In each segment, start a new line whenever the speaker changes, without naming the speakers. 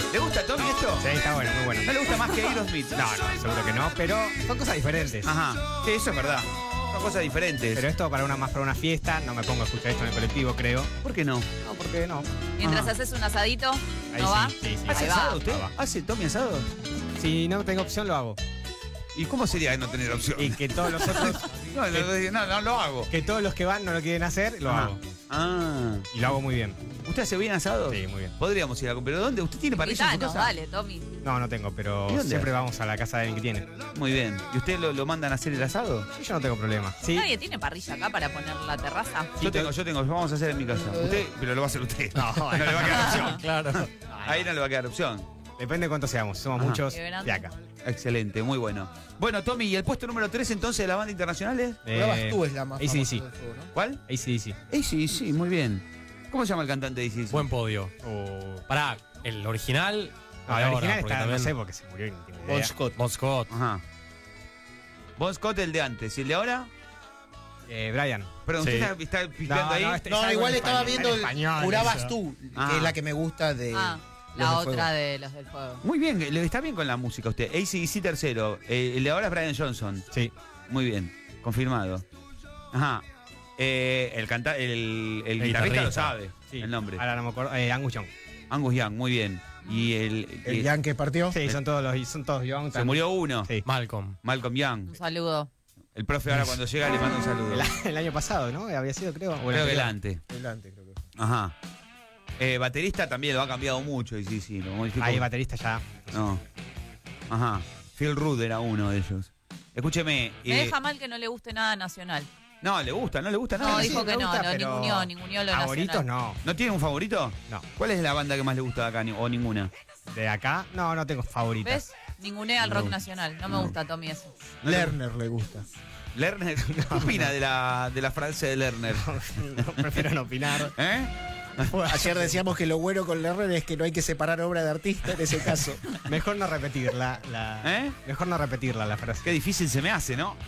¿Le gusta a Tommy esto?
Sí, está bueno, muy bueno.
¿No le gusta más que Aerosmith?
No, seguro que no, pero son cosas diferentes.
Ajá. Sí, eso es verdad. Son cosas diferentes.
Pero esto más para una fiesta, no me pongo a escuchar esto en el colectivo, creo.
¿Por qué no?
No, porque no.
Mientras
Ah.
haces un asadito,
Ahí
¿no
sí,
va?
sí.
¿Hace
Ahí va.
asado usted?
Ahí va.
¿Hace Tommy asado?
Si no tengo opción, lo hago.
¿Y cómo sería no tener opción?
Y que todos los otros,
No lo hago.
que todos los que van no lo quieren hacer, lo
Ajá.
hago.
Ah.
Y lo hago muy bien.
¿Usted hace bien asado?
Sí, muy bien.
Podríamos ir a comer. ¿Pero dónde? ¿Usted tiene parrilla en su
Invitanos,
casa?
dale, Tommy.
No tengo, pero
¿Y dónde?
siempre vamos a la casa de alguien que tiene.
Muy bien. ¿Y usted lo mandan a hacer el asado?
Sí, yo no tengo problema. Sí,
¿Nadie tiene parrilla acá para poner la terraza?
Yo tengo. Vamos a hacer en mi casa. Usted, pero lo va a hacer usted. No le va a quedar opción.
claro.
Ahí no le va a quedar opción.
Depende de cuántos seamos. Somos
Ajá.
muchos
Qué grande.
de acá.
Excelente, muy bueno. Bueno, Tommy, ¿y el puesto número 3 entonces de la banda internacional es?
Pruebas tú es la más famosa
AC/DC.
del juego, ¿no?
¿Cuál?
AC/DC.
Sí, muy bien. ¿Cómo se llama el cantante de AC/DC?
Buen podio. Pará, el original.
No, el
ahora,
original
porque
está, no
también-
sé, porque se murió y no tengo idea.
Bon Scott.
Bon Scott.
Ajá. Bon Scott el de antes. ¿Y el de ahora?
Brian.
Perdón,
Sí.
¿usted está pispeando ahí?
este
No,
es algo
igual
en
estaba
español,
viendo
en
el
español,
Jurabas
eso.
tú,
Ah.
que es la que me gusta de.
Ah,
Los
la
del
otra
Fuego.
de los del fuego.
Muy bien, le está bien con la música usted. AC/DC tercero. El de ahora es Brian Johnson.
Sí.
Muy bien, confirmado. Ajá. El guitarrista
guitarrista.
lo sabe,
Sí.
el nombre.
Ahora no me acuerdo. Angus Young.
Angus Young, muy bien. Y
El Jan que partió.
Sí, son todos Young.
se murió uno.
Sí.
Malcolm.
Malcolm Young.
Un saludo.
El profe ahora cuando llega le manda un saludo.
El año pasado, ¿no? Había sido, creo. O el
Creo que
anterior.
delante.
Delante, creo que.
Ajá. Baterista también lo ha cambiado mucho. Y sí, lo modificó.
Ahí, baterista ya.
No. Ajá. Phil Rudd era uno de ellos. Escúcheme.
Me deja mal que no le guste nada nacional.
No, le gusta, no le gusta nada.
No,
sí,
dijo
me
que no,
gusta,
no,
pero
ninguneó lo
Favoritos
nacional.
no.
¿No tiene un favorito?
No.
¿Cuál es la banda que más le gusta de acá o ninguna?
De acá, no tengo favoritas.
¿Ves? Ningunea al rock nacional. No me gusta, Tommy, eso.
Lerner le gusta.
Lerner, ¿qué opina de la frase de Lerner?
No, prefiero no opinar.
¿Eh?
Ayer decíamos que lo bueno con Lerner es que no hay que separar obra de artista en ese caso.
Mejor no repetirla.
¿Eh?
Mejor no repetirla la frase.
Qué difícil se me hace, ¿no?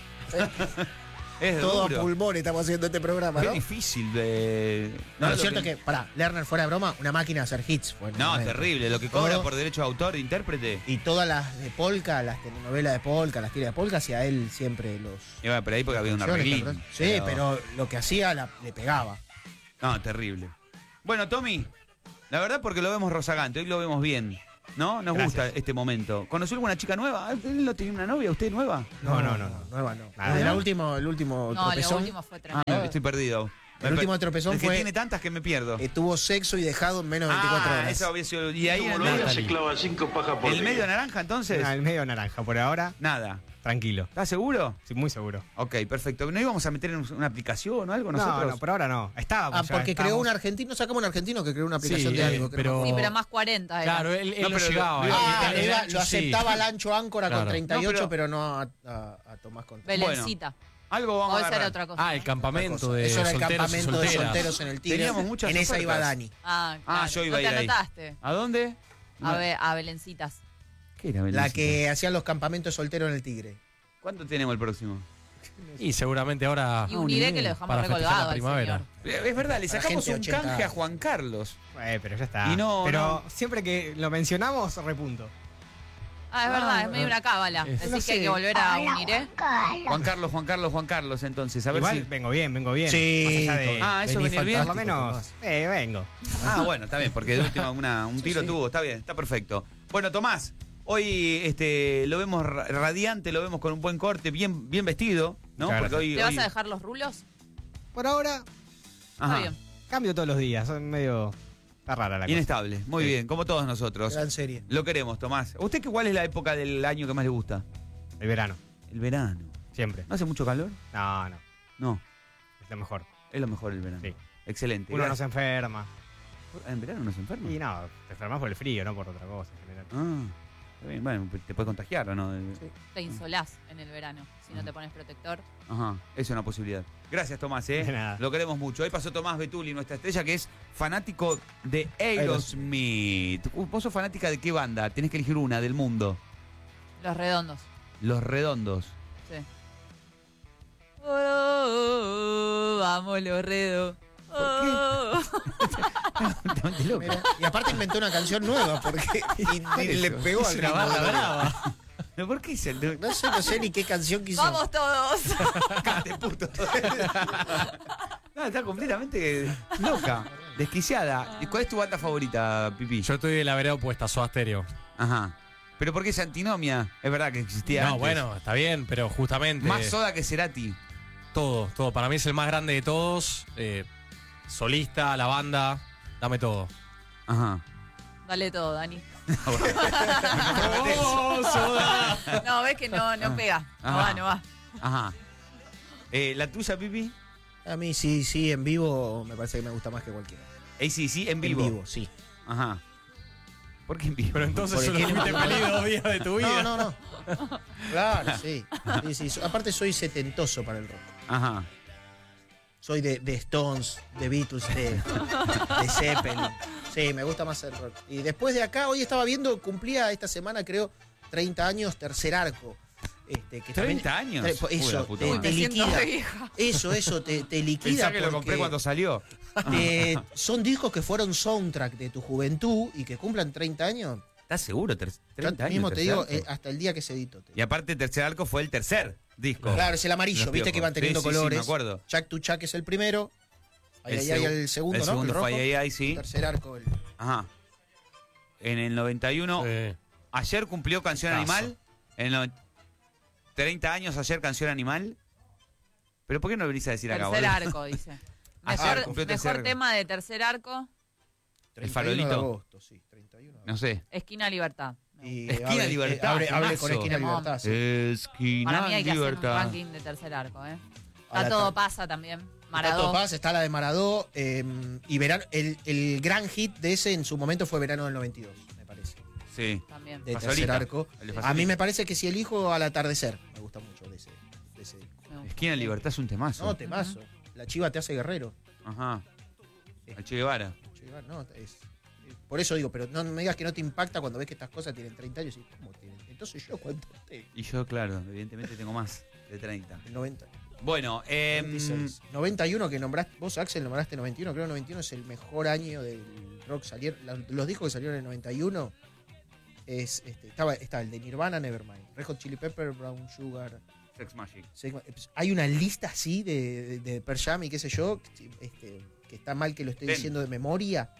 Es
Todo
duro.
a pulmón estamos haciendo este programa,
Qué
¿no?
difícil de.
No, lo cierto es que, pará, Lerner fuera de broma, una máquina de hacer hits. Fue en un
No,
momento.
terrible. Lo que cobra
Todo.
por derecho de autor, de intérprete.
Y todas las de Polka, las telenovelas de Polka, las tiras de Polka, hacia él siempre los.
Y bueno, pero ahí porque había un arreglín.
Sí, pero lo que hacía le pegaba.
No, terrible. Bueno, Tommy, la verdad porque lo vemos rozagante, hoy lo vemos bien. ¿No? Nos
Gracias.
gusta este momento. ¿Conoció alguna chica nueva? ¿Él no tenía una novia? ¿Usted nueva?
No.
Nueva no.
Nada,
Desde
¿no?
el último
No, lo
tropezón.
último fue
Ah,
tremendo.
estoy perdido.
El último tropezón
Es que
fue-
tiene tantas que me pierdo.
Tuvo sexo y dejado en menos de 24 horas.
Eso había sido. Y ahí en el
Natalie.
medio.
se clava 5 pajas por
¿El
día.
medio naranja entonces?
El medio naranja. Por ahora,
Nada.
tranquilo.
¿Estás seguro?
Sí, muy seguro.
Ok, perfecto. ¿No íbamos a meter en una aplicación o algo nosotros?
No, por ahora no. Estábamos. ya,
Porque creó
estábamos.
un argentino, sacamos un argentino que creó una aplicación
Sí,
de algo.
pero-
Sí, pero más 40 era.
Claro, él
No,
no
pero
llegaba.
lo-
El ancho
lo
sí.
aceptaba al ancho áncora con
Claro.
38,
No,
pero no a Tomás con
Belencita.
Algo vamos
O
a
esa era
agarrar.
otra cosa.
El campamento de
Eso era el
solteros y
campamento de
solteras.
solteros en el Tigre.
Teníamos muchas
En esa iba
ofertas.
Dani.
Ah, claro.
Yo iba
no
a
te
ir ahí.
anotaste.
¿A dónde?
A Belencitas.
¿Qué era
La
Belencita?
que hacían los campamentos solteros en el Tigre.
¿Cuándo tenemos el próximo?
Y seguramente ahora.
Y uniré que lo dejamos
Para festejar
recolgado
la
al
primavera.
señor.
Es verdad, le
Para
sacamos
gente
un
80
canje a
años.
Juan Carlos.
Pero ya está.
Y no,
pero siempre que lo mencionamos, repunto.
Ah, es verdad, es medio una cábala.
Es-
Decís
no
que
sé.
hay que volver a Uniré.
Juan Carlos, entonces. A ver
Igual
si.
vengo bien.
Sí,
Más allá de-
Ah, eso
Venís
venía bien.
por lo menos, vengo.
Ah, bueno, está bien, porque de última un tiro
sí.
tuvo, está bien, está perfecto. Bueno, Tomás, hoy lo vemos radiante, lo vemos con un buen corte, bien vestido, ¿no?
Muchas
Porque hoy,
¿Te vas
hoy-
a dejar los rulos?
Por ahora,
Ajá,
Está bien.
cambio todos los días. Son medio. Está rara la cosa.
inestable, muy
Sí.
bien, como todos nosotros.
Gran serie.
Lo queremos, Tomás. ¿Usted cuál es la época del año que más le gusta?
El verano,
El verano.
siempre.
¿No hace mucho calor?
No.
No,
Es lo mejor.
es lo mejor el verano.
Sí.
Excelente.
Uno no
gracias.
se enferma.
¿En verano no se enferma?
Y no, te enfermas por el frío, no por otra cosa. en general.
Ah, está bien, bueno, te puedes contagiar o no.
Te insolás en el verano si no te pones protector.
Ajá, es una posibilidad. Gracias, Tomás,
De nada.
Lo queremos mucho. Hoy pasó Tomás Betuli, nuestra estrella, que es fanático de Aerosmith. ¿Vos sos fanática de qué banda? Tenés que elegir una del mundo.
Los redondos.
Los Redondos.
Sí. Oh, vamos los redos. Oh.
Completamente loca.
Mira, y aparte inventó una canción nueva porque y le pegó al
Es una
ritmo.
barra brava. ¿No, ¿por qué dice el
No sé ni qué canción quiso.
¡Vamos todos!
Cante, puto. No, está completamente loca, desquiciada. ¿Y cuál es tu banda favorita, Pipi?
Yo estoy de la vereda opuesta, Soda Stereo.
Ajá. ¿Pero por qué es antinomia? Es verdad que existía
No,
antes.
bueno, está bien, pero justamente.
Más Soda que Cerati.
Todo. Para mí es el más grande de todos. Solista, la banda, dame todo.
Ajá.
Dale todo, Dani.
¡Oh, Soda!
No, ves que no pega. No va.
Ajá. ¿La tuya, Pipi?
A mí sí, en vivo me parece que me gusta más que cualquiera.
sí, en vivo.
En vivo, sí.
Ajá. ¿Por qué en vivo?
Pero entonces
Porque
solo
tiene
fuiste
más-
feliz 2 días de tu vida.
No. Claro, sí. Aparte soy setentoso para el rock.
Ajá.
Soy de Stones, de Beatles, de Zeppelin. Sí, me gusta más el rock. Y después de acá, hoy estaba viendo, cumplía esta semana, creo, 30 años, Tercer Arco. Que también-
30 años.
Eso,
Uy, la puta
te
madre.
Me siento
liquida.
re vieja.
Eso, te liquida.
Pensá que lo compré
porque,
cuando salió.
son discos que fueron soundtrack de tu juventud y que cumplan 30 años.
¿Estás seguro?
Yo
30 años.
mismo te digo,
Tercer Arco.
hasta el día que se editó.
Y aparte, Tercer Arco fue el tercer disco.
Claro, es el amarillo,
Los
viste que
Piojos.
van teniendo
Sí,
colores.
Sí, me acuerdo.
Chuck to Chuck es el primero. Ahí el segundo,
el
¿no?
segundo
El
fue
rojo.
ahí, sí.
Tercer Arco.
Ajá. En el 91.
Sí.
Ayer cumplió Canción
Caso.
Animal. En el 30 años ayer Canción Animal. ¿Pero por qué no lo venís a decir acá,
Tercer
boludo?
arco, dice.
Ayer
Mejor,
cumplió tercer
mejor
arco.
tema de tercer arco,
31
farolito.
de agosto, sí, 31 de agosto.
No sé.
Esquina Libertad.
Y
Esquina Libertad,
Hable con
temazo.
Esquina Libertad. Sí.
Esquina
Para mí hay que hacer un
Libertad.
ranking de tercer arco, ¿eh?
A la
Está todo
tarde.
pasa también.
Está
Maradó.
todo Paz, está la de Maradó. Y verano, el gran hit de ese en su momento fue Verano del 92, me parece.
Sí.
También.
De
Fasolita.
Tercer Arco.
El de
A mí
Fasolita.
me parece que si elijo Al Atardecer, me gusta mucho de ese disco.
Me gusta.
Esquina Libertad es un temazo.
No, temazo. La chiva te hace guerrero.
Ajá. El Che Guevara.
Chiva, no, por eso digo, pero no me digas que no te impacta cuando ves que estas cosas tienen 30 años. Y, ¿cómo tienen? Entonces yo, ¿cuánto tengo?
Y yo, claro, evidentemente tengo más de 30.
El 90.
Bueno,
96. 91 que nombraste, vos Axel nombraste 91, creo que 91 es el mejor año del rock. Los discos que salieron en el 91 estaba el de Nirvana, Nevermind, Red Hot Chili Pepper, Brown Sugar.
Sex Magic.
Hay una lista así de Pearl Jam y qué sé yo, que está mal que lo estoy
Ten.
diciendo de memoria,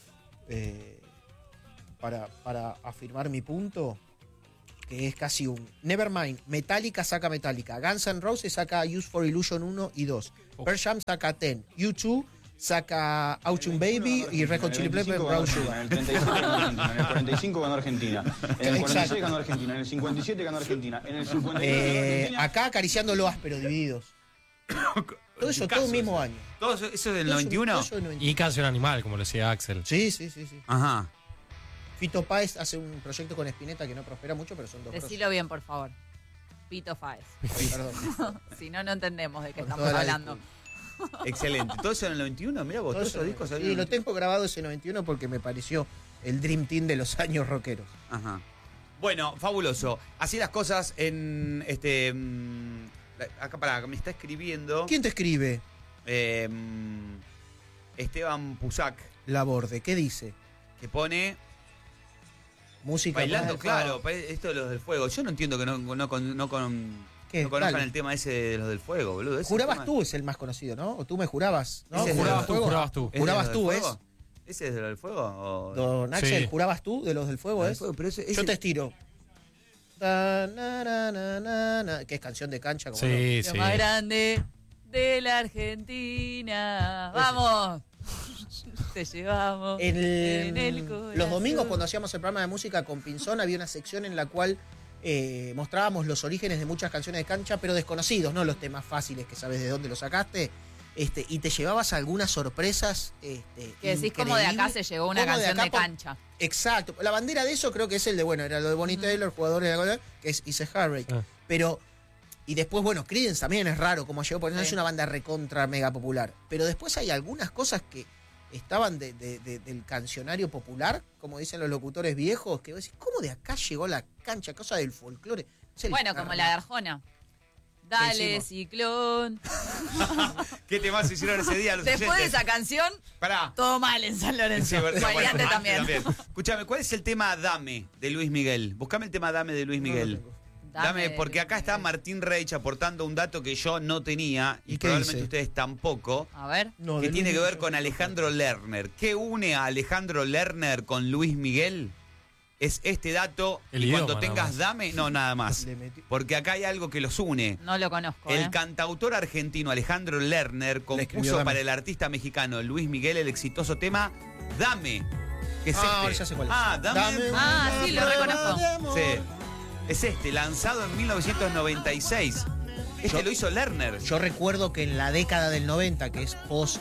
para afirmar mi punto, que es casi un Nevermind. Metallica saca Metallica, Guns N' Roses saca Use for Illusion 1 y 2, Pearl Jam saca Ten, U2 saca Autumn Baby y Red Hot Chili Pepper, Brown Sugar.
En el 35 ganó Argentina, en el 45 ganó Argentina, en el 46
Exacto.
ganó Argentina, en el 57 ganó Argentina, en el 51 ganó Argentina.
Acá acariciando lo áspero, divididos. Todo eso, todo el mismo año.
¿Todo eso es del
Todo
91?
eso del 91.
Y Canción Animal, como le decía Axel.
Sí.
Ajá.
Fito Páez hace un proyecto con Spinetta que no prospera mucho, pero son dos
Decilo bien, por favor. Pito Faes.
grosos. Perdón.
Si no, no entendemos de qué
Con
estamos
toda la
hablando.
Excelente. ¿Todo eso en el 91? Mira vos,
Todo
todos
eso
esos discos
sí,
salieron.
lo tengo grabado ese 91 porque me pareció el Dream Team de los años rockeros.
Ajá. Bueno, fabuloso. Así las cosas en acá para me está escribiendo
¿Quién te escribe?
Esteban Pusac,
Laborde, ¿qué dice?
que pone
Música.
bailando,
más-
claro, esto de los del fuego. Yo no entiendo que no
¿Qué?
conozcan
Dale.
el tema ese de los del fuego, boludo. Ese
Jurabas
tema-
tú es el más conocido, ¿no? O tú me jurabas, ¿no?
Ese es de
Jurabas
los
tú,
del fuego.
jurabas tú.
¿Es de
Jurabas
los
tú,
del
¿es?
fuego? ¿Ese es de los del fuego? O...
Don Axel,
Sí.
¿jurabas tú de los del fuego,
del
es?
fuego, pero ese-
Yo te estiro. Ta, na, na, na, na, na, que es canción de cancha. Como
Sí,
Lo
sí.
más grande de la Argentina. ¡Vamos! Te llevamos
En
el corazón.
los domingos, cuando hacíamos el programa de música con Pinzón, había una sección en la cual mostrábamos los orígenes de muchas canciones de cancha, pero desconocidos, no los temas fáciles que sabes de dónde los sacaste. Y te llevabas algunas sorpresas.
Que decís como de acá
increíbles.
se llegó una
Cómo
canción
acá
de
por-
cancha.
Exacto. La bandera de eso creo que es el de, bueno, era lo de Bonnie Taylor, jugadores de la que es Is a Heartbreak.
Ah.
Pero, y después, bueno, Creedence también es raro como llegó, porque no
Sí.
es una banda recontra mega popular. Pero después hay algunas cosas que estaban del cancionario popular, como dicen los locutores viejos, que vos decís, ¿cómo de acá llegó la cancha? Cosa del folclore. Es el
Bueno, como la de Arjona. Dale,
hicimos.
ciclón.
¿Qué temas hicieron ese día los
Después de
oyentes?
esa canción,
Pará.
todo mal en San Lorenzo.
Sí, bueno,
Variante también.
Escúchame, ¿cuál es el tema Dame de Luis Miguel? Buscame el tema Dame de Luis Miguel. Dame, porque acá está Martín Reich aportando un dato que yo no tenía y
¿Y qué
probablemente
dice?
ustedes tampoco,
A ver.
No,
que
de
tiene
Luis
que ver
Miguel
con
no.
Alejandro Lerner. ¿Qué une a Alejandro Lerner con Luis Miguel? Es este dato
El
y
idioma,
cuando
nada
tengas
más.
Dame, no, nada más.
Le metió-
Porque acá hay algo que los une.
No lo conozco.
El cantautor argentino Alejandro Lerner
escribió
compuso
Dame.
para el artista mexicano Luis Miguel el exitoso tema Dame. Que es
ahora
este.
ya sé cuál es.
Dame.
Ah, sí, lo reconozco.
Sí. Es este, lanzado en 1996. Este lo hizo Lerner.
Yo recuerdo que en la década del 90, que es post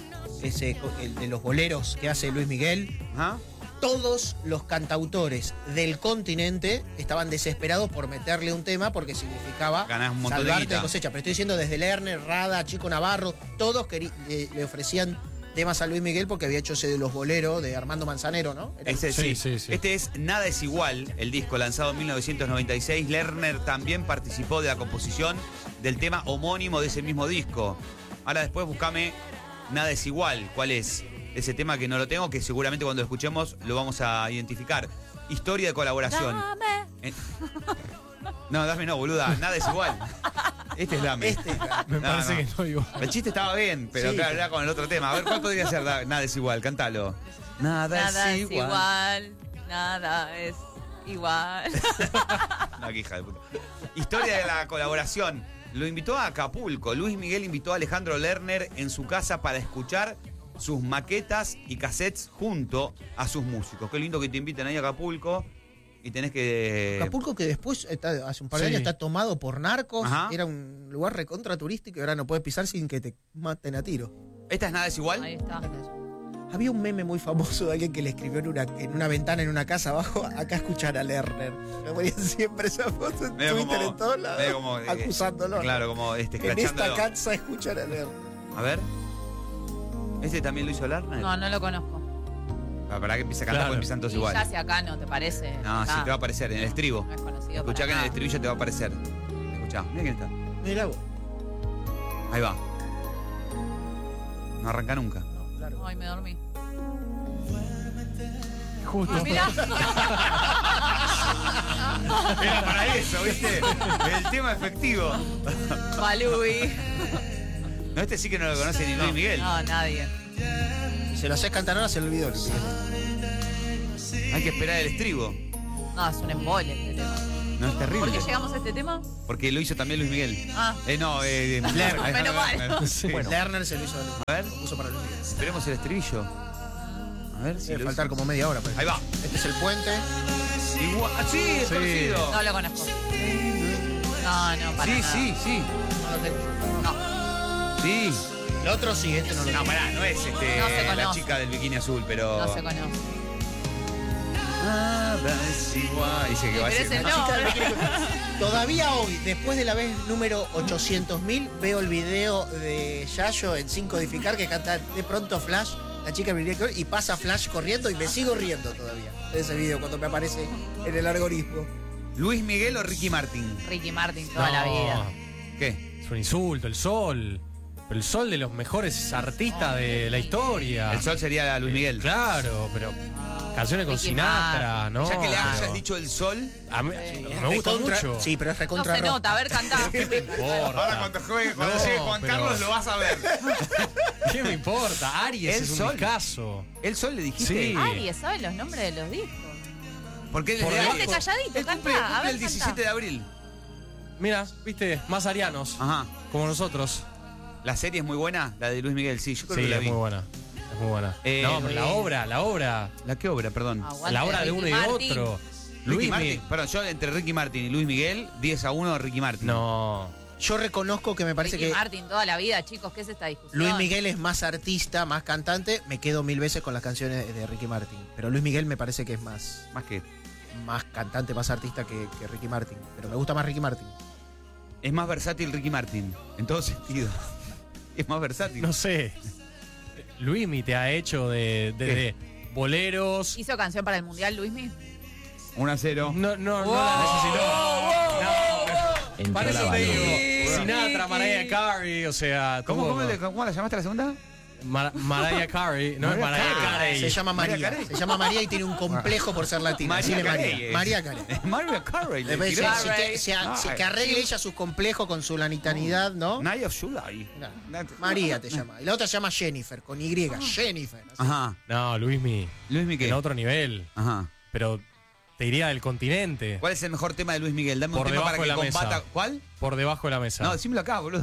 el de los boleros que hace Luis Miguel,
Ajá.
todos los cantautores del continente estaban desesperados por meterle un tema porque significaba
Ganás un montón de
salvarte
guita.
de cosecha. Pero estoy diciendo desde Lerner, Rada, Chico Navarro, todos le ofrecían temas a Luis Miguel porque había hecho ese de los boleros de Armando Manzanero, ¿no? Era-
Ese sí.
Sí, sí, sí.
Este es Nada es igual, el disco lanzado en 1996. Lerner también participó de la composición del tema homónimo de ese mismo disco. Ahora después buscame Nada es igual. ¿Cuál es? Ese tema que no lo tengo, que seguramente cuando lo escuchemos lo vamos a identificar. Historia de colaboración.
Dame.
No, dame no, boluda. Nada es igual. Este es Dame.
Me
No,
parece
no.
que no igual.
El chiste estaba bien, pero
Sí.
claro, era con el otro tema. A ver, ¿cuál podría ser? Nada es igual, cántalo. Nada,
Nada
es
es
igual.
igual. Nada es igual.
No, qué hija de puta. Historia de la colaboración. Lo invitó a Acapulco. Luis Miguel invitó a Alejandro Lerner en su casa para escuchar sus maquetas y cassettes junto a sus músicos. Qué lindo que te inviten ahí a Acapulco y tenés que...
Acapulco, que después, hace un par de
Sí.
años, está tomado por narcos.
Ajá.
Era un lugar recontra turístico y ahora no puedes pisar sin que te maten a tiro.
¿Esta es Nada es igual?
Ahí está.
Había un meme muy famoso de alguien que le escribió en una ventana en una casa abajo, acá escuchar a Lerner. Me ponían siempre esa foto en
Medio
Twitter,
como-
en todos lados,
medio como,
acusándolo.
Claro, como
En esta
escrachándolo.
casa escuchar a Lerner.
A ver. ¿Este también lo hizo Lerner?
No, no lo conozco.
Para que empiece a cantar,
Claro.
porque empiezan todos
Y
igual.
ya si acá no te parece.
No, sí,
Acá
te va a aparecer en el estribo.
no es conocido
Escuchá
para
que en el
nada.
estribillo te va a aparecer. Escuchá, mira quién está.
Mira vos.
Ahí va. No arranca nunca.
No, claro.
Ay, me dormí.
Justo.
Ah, mirá.
Era para eso, ¿viste? El tema efectivo.
Balui.
No, este sí que no lo conoce ni Luis Miguel.
No, nadie.
Se lo haces cantar ahora, se lo olvidó.
Hay que esperar el estribo.
No, es un embole este tema.
No, es
¿Por
terrible.
qué llegamos a este tema?
Porque lo hizo también Luis Miguel.
Ah,
Lerner.
Menos mal.
Sí.
Bueno, Lerner se lo hizo,
A ver,
lo puso para Luis Miguel.
esperemos el estribillo. A ver si
Debe
lo
faltar
hizo.
como media hora. Pero
Ahí va.
Este es el puente.
Igual. Ah, sí, es
Sí.
conocido.
no lo conozco. No, no, para
Sí,
nada.
sí, sí.
No lo tengo yo.
No,
Sí.
El otro sí, este no lo
No,
tengo.
pará, no es
No se
la
conoce.
chica del bikini azul, pero.
no se conoce.
Nada es igual. Dice que va a
Pero
ser.
ese no.
Todavía hoy, después de la vez número 800.000, veo el video de Yayo en Sin Codificar que canta de pronto Flash, la chica británica, y pasa Flash corriendo y me sigo riendo todavía de ese video cuando me aparece en el algoritmo.
¿Luis Miguel o Ricky Martin?
Ricky Martin toda la vida.
¿Qué?
Es un insulto, el sol. Pero el sol de los mejores artistas de la historia.
El sol sería Luis Miguel.
Claro, pero canciones con
Ricky
Sinatra, ¿no?
Ya que le hayas
pero
dicho el sol.
a mí-
Sí.
me gusta
Recontra-
mucho.
Sí, pero es
No
recontra
se
rock.
nota, a ver, cantá.
¿Qué me importa?
Ahora cuando juegue, cuando
No,
llegue Juan
pero-
Carlos lo vas a ver.
¿Qué me importa? Aries
El
es un
sol.
caso.
¿El sol le dijiste?
Sí.
Aries, ¿sabes los nombres de los discos?
Porque él
Por
es de
debajo.
Aries.
Quédate calladito,
Él cumple,
cantá, a
cumple
ver,
el 17
cantá.
de abril.
Mira, viste, más arianos,
Ajá.
como nosotros.
La serie es muy buena, la de Luis Miguel, sí, yo creo
Sí,
que la
es
vi.
muy buena. Es muy buena. No, pero la obra.
¿La qué obra, perdón?
Aguante,
La obra de
Ricky
uno y
Martin.
otro.
Ricky
Luis
Martin.
Miguel.
Perdón, yo entre Ricky Martin y Luis Miguel, 10-1 Ricky Martin.
No.
Yo reconozco que me parece
Ricky
que
Martin toda la vida, chicos, ¿qué es esta discusión?
Luis Miguel es más artista, más cantante. Me quedo 1000 veces con las canciones de Ricky Martin. Pero Luis Miguel me parece que es más
Más que.
cantante, más artista que Ricky Martin. Pero me gusta más Ricky Martin.
Es más versátil Ricky Martin, en todo sentido. Es más versátil.
No sé. Luismi te ha hecho de boleros.
¿Hizo canción para el Mundial, Luismi?
1-0.
No la necesitó.
Oh,
No, pero para eso te digo. Sinatra, Mariah Carey, o sea...
¿Cómo,
todo.
cómo la llamaste la segunda?
Mariah Carey, no es Mariah Carey.
Se llama María. Se llama María y tiene un complejo por ser latina.
María
Decile
Carey.
María Carey.
Mariah Carey. le
Debe
tiró.
ser, que arregle ella sus complejos con su lanitanidad, ¿no?
Night of July.
No, María te llama. Y la otra se llama Jennifer, con Y. Jennifer. Así.
Ajá.
No, Luismi,
Luis Miguel.
en otro nivel.
Ajá.
Pero te diría del continente.
¿Cuál es el mejor tema de Luis Miguel? Dame un
Por
tema para
debajo
que
de la
combata.
mesa.
¿Cuál?
Por debajo de la mesa.
No, decímelo acá, boludo.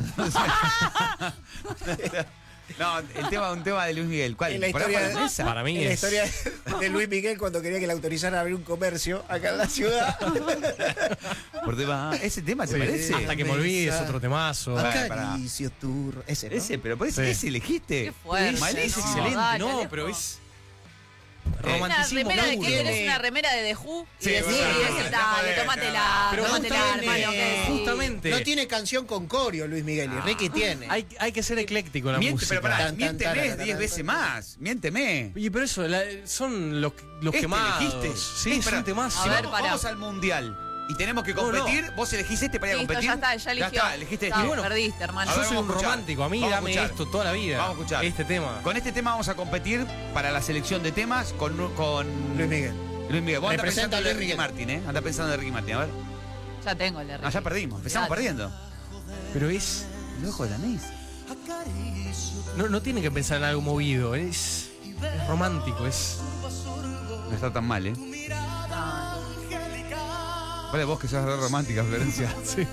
No, un tema de Luis Miguel. ¿Cuál?
En la
¿Por
historia
abajo de la
de-
mesa?
Para mí
En la
es...
historia de Luis Miguel cuando quería que le autorizaran a abrir un comercio acá en la ciudad.
Por debajo. ¿Ese tema te
Sí,
parece?
Hasta que me olvides, otro temazo.
Pará.
Acaricio tu... Ese, ¿no?
Ese, pero por eso
Sí.
ese elegiste.
Qué fuerte.
Malísimo.
No,
Excelente.
dale,
No,
Alejo.
pero es...
Una
Romanticismo
remera de
puro.
que tenés una remera de The Who y
Sí,
decís,
bueno,
dale, tómatela,
Pero
tómatela,
justamente,
hermano, que sí.
justamente
No tiene canción con corio Luis Miguel y Ricky tiene.
hay que ser ecléctico en la
Miente,
música.
pero pará,
Tan, tan,
miénteme
tarara,
10 veces
tan.
más. Miénteme.
Oye, pero eso, son los
Este
quemados.
elegiste.
Sí,
Espera,
son temazos.
Si
A ver,
vamos,
pará.
vamos al mundial y tenemos que
No, no.
competir, vos elegís este para ir a
Listo,
competir.
ya está, ya eligió.
está, elegiste
Está,
este.
Y bueno,
perdiste, hermano.
a
Yo
ver,
soy un
vamos a escuchar.
romántico, a mí
Vamos a
dame
escuchar.
esto toda la vida.
Vamos a escuchar.
Este tema.
Con este tema vamos a competir para la selección de temas con
Luis Miguel.
Luis Miguel. Vos andá
Representa
pensando
a
en de
Luis
Ricky
Miguel.
Martin, ¿eh? Anda pensando en Ricky Martin, a ver.
Ya tengo el de Ricky.
Ah, ya perdimos. Empezamos
Mirá.
perdiendo.
Pero es...
El ojo de la mesa.
No tiene que pensar en algo movido, es romántico, es...
No está tan mal, ¿eh? Vale, vos que sos re romántica, Florencia.
Sí.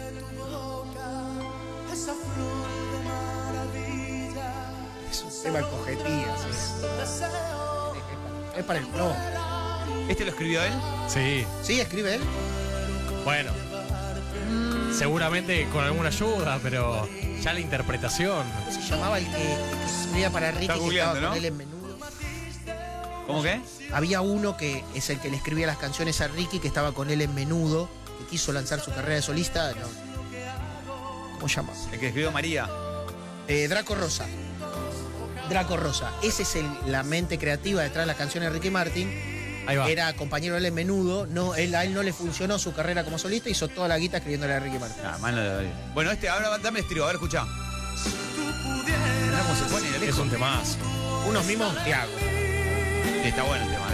Es un tema de cojetía. Sí. Es para el flow.
¿Este lo escribió él?
Sí,
Sí, escribe él.
bueno. Seguramente con alguna ayuda, pero ya la interpretación.
¿Cómo se llamaba el que escribía para Ricky
Está
que
googleando,
estaba con
¿no?
él en menudo?
¿Cómo qué?
Había uno que es el que le escribía las canciones a Ricky que estaba con él en menudo, que quiso lanzar su carrera de solista. No. ¿Cómo se llama?
El que escribió María.
Draco Rosa. Draco Rosa. Esa es la mente creativa detrás de las canciones de Ricky Martin.
Ahí va.
Era compañero de él en menudo. No, a él no le funcionó su carrera como solista. Hizo toda la guita escribiéndole a Ricky Martin.
Ah, mano de... Bueno, ahora dame el estribo, a ver, escuchá. Mirá cómo se pone el
Es
Alejo.
un temazo.
Unos mismos que hago.
Sí, está bueno el tema,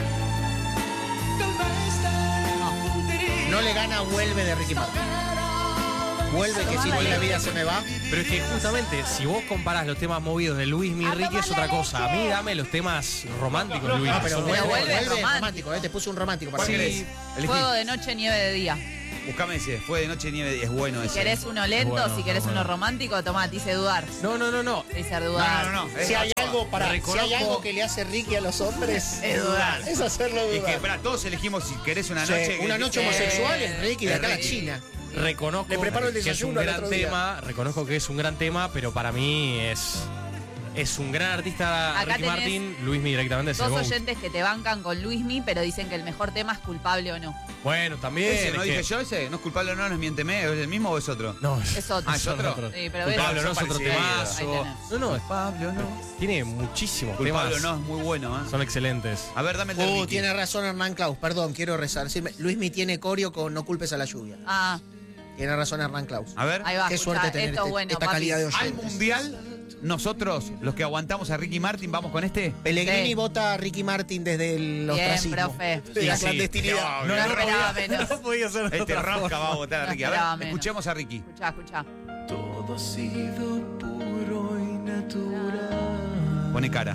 ¿eh?
No le gana Vuelve de Ricky Martin. Vuelve que si no la vida se me va.
Pero es que justamente, si vos comparás los temas movidos de Luis y Ricky es otra cosa. A mí dame los temas románticos de Luis.
Ah, pero
Son
vuelve,
otros.
Vuelve es
vuelve
romántico.
romántico. Te puse un romántico para
¿Cuál
que
querés? Elegí.
Fuego de noche, nieve de día.
Buscame ese. Fue de noche, nieve. Es bueno
Si
ese.
querés uno lento,
Bueno,
si querés
bueno.
uno romántico, tomá, te hice dudar.
No.
Te hice dudar.
No.
Si hay algo si hay
Reconozco-
algo que le hace Ricky a los hombres,
Es dudar.
es hacerlo
Es que,
dudar.
espera, todos elegimos si querés una
Sí,
noche.
una noche
Sí.
homosexual es Ricky de acá a la
Ricky.
China.
Reconozco
Le preparo el
que es un
desayuno al
gran
otro día.
tema, reconozco que es un gran tema, pero para mí es un gran artista
Acá
Ricky
tenés
Martin, Luismi directamente es el
Dos
GOAT.
oyentes que te bancan con Luismi, pero dicen que el mejor tema es culpable o no.
Bueno, también.
Ese, ¿no
es
dije
que-
yo ese? ¿No es culpable o no? ¿No es miénteme? ¿Es el mismo o es otro?
No,
Es otro.
Ah, ¿es otro?
Sí, pero ves,
Culpable no es
son
otro
parecidos.
Ahí
temazo.
tenés.
No,
Culpable o no.
tiene muchísimos
Culpable o
temas.
no, es muy bueno, ¿eh?
Son excelentes.
A ver, dame el de Ricky.
Tiene razón Hernán Claus, perdón, quiero resarcirme. Luismi tiene corio con No culpes a la lluvia.
Ah,
Tiene razón Hernán Claus.
A ver.
ahí va.
Qué
escuchá,
suerte tener
esto es bueno,
esta
papi.
calidad de
Al
oyentes.
mundial, nosotros, los que aguantamos a Ricky Martin, vamos con este.
Pellegrini
Sí.
vota a Ricky Martin desde el
Bien,
ostracismo.
profe.
De la
Sí,
clandestinidad.
No esperaba menos.
No podía ser de
Este
otra
rosca
forma.
va a votar a
No
Ricky. A
esperaba
ver,
menos.
escuchemos a Ricky.
Escuchá.
Todo ha sido puro y natural.
Pone cara.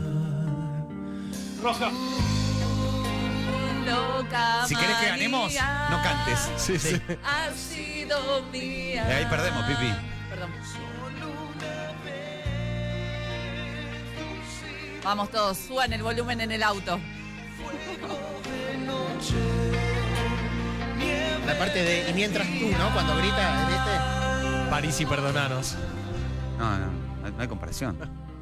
Loca
Si querés que ganemos,
María,
no cantes.
Sí, sí.
Ha sido mía.
Ahí perdemos, Pipi.
Perdón. Vamos todos, suban el volumen en el auto.
La parte de y mientras tú, ¿no? Cuando grita en este.
París y perdonanos.
No hay comparación.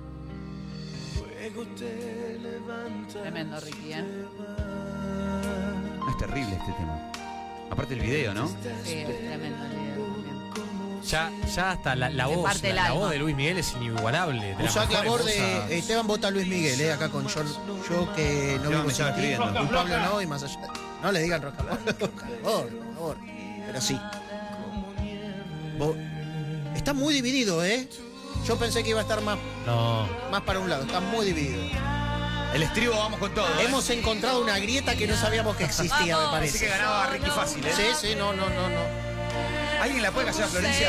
Tremendo, Ricky, ¿eh?
No, es terrible este tema. Aparte el video, ¿no?
Sí, es tremendo el video también.
Ya hasta la
Te
voz,
parte el
la
alma.
voz de Luis Miguel es inigualable. De las
Puso a
mejores
clamor
cosas.
de Esteban vota a Luis Miguel, acá con yo que no
Esteban
vivo
me
sin
estaba
ti,
escribiendo.
culpable no y más allá. No le digan rocamor, por favor. Pero sí. Está muy dividido, ¿eh? Yo pensé que iba a estar más para un lado. Está muy dividido.
El estribo vamos con todo.
Hemos encontrado una grieta que no sabíamos que existía, me
Así
parece.
que ganaba Ricky fácil, ¿eh?
Sí, no.
¿Alguien la puede callar a Florencia?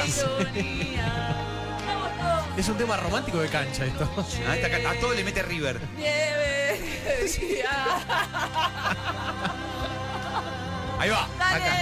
Es un tema romántico de cancha esto.
A todo le mete River.
Nieve.
Ahí va.
Dale.
Acá.